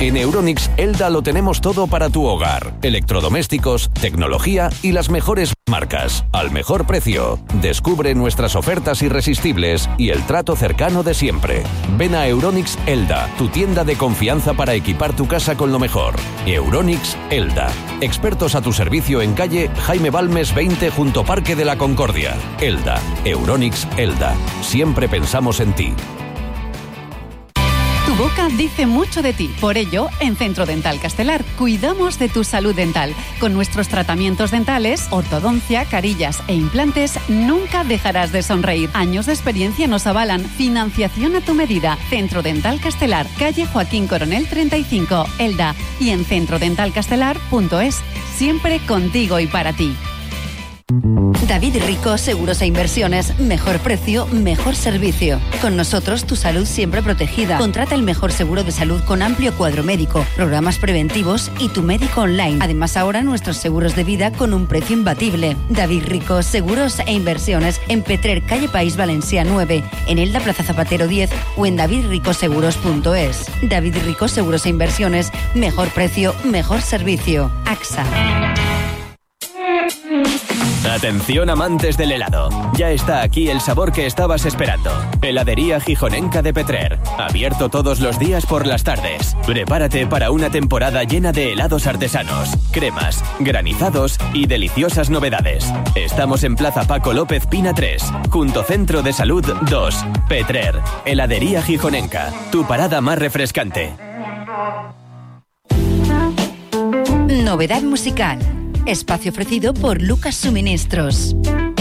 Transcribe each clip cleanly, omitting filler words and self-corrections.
En Euronics Elda lo tenemos todo para tu hogar. Electrodomésticos, tecnología y las mejores marcas. Al mejor precio. Descubre nuestras ofertas irresistibles y el trato cercano de siempre. Ven a Euronics Elda, tu tienda de confianza para equipar tu casa con lo mejor. Euronics Elda. Expertos a tu servicio en calle Jaime Balmes 20 junto Parque de la Concordia. Elda. Euronics Elda. Siempre pensamos en ti. Tu boca dice mucho de ti. Por ello, en Centro Dental Castelar cuidamos de tu salud dental. Con nuestros tratamientos dentales, ortodoncia, carillas e implantes, nunca dejarás de sonreír. Años de experiencia nos avalan. Financiación a tu medida. Centro Dental Castelar, calle Joaquín Coronel 35, Elda. Y en centrodentalcastelar.es. Siempre contigo y para ti. David Rico Seguros e Inversiones. Mejor precio, mejor servicio. Con nosotros tu salud siempre protegida. Contrata el mejor seguro de salud con amplio cuadro médico, programas preventivos y tu médico online. Además ahora nuestros seguros de vida con un precio imbatible. David Rico Seguros e Inversiones en Petrer, calle País Valencia 9, en Elda, Plaza Zapatero 10 o en davidricoseguros.es. David Rico Seguros e Inversiones. Mejor precio, mejor servicio. AXA. Atención amantes del helado, ya está aquí el sabor que estabas esperando. Heladería Gijonenca de Petrer, abierto todos los días por las tardes. Prepárate para una temporada llena de helados artesanos, cremas, granizados y deliciosas novedades. Estamos en Plaza Paco López Pina 3, junto Centro de Salud 2, Petrer. Heladería Gijonenca, tu parada más refrescante. Novedad musical. Espacio ofrecido por Lucas Suministros.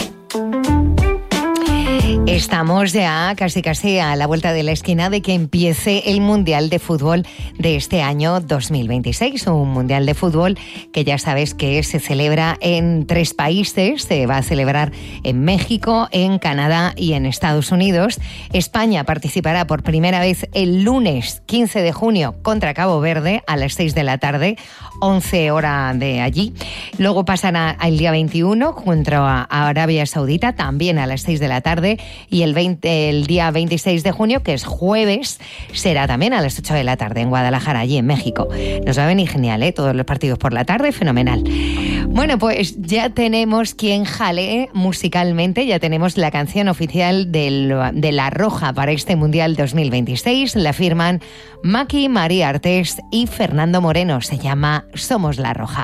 Estamos ya casi a la vuelta de la esquina de que empiece el Mundial de Fútbol de este año 2026. Un Mundial de Fútbol que ya sabes que se celebra en 3 países. Se va a celebrar en México, en Canadá y en Estados Unidos. España participará por primera vez el lunes 15 de junio contra Cabo Verde a las 6 de la tarde, 11 hora de allí. Luego pasará el día 21 contra Arabia Saudita, también a las 6 de la tarde. Y el día 26 de junio, que es jueves, será también a las 8 de la tarde en Guadalajara, allí en México. Nos va a venir genial, ¿eh? Todos los partidos por la tarde, fenomenal. Bueno, pues ya tenemos quien jale musicalmente, ya tenemos la canción oficial de La Roja para este Mundial 2026. La firman Maki, María Artés y Fernando Moreno. Se llama Somos La Roja.